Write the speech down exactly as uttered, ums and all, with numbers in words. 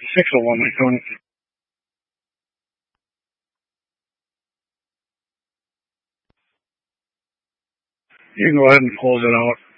six oh one, my phone. You can go ahead and close it out.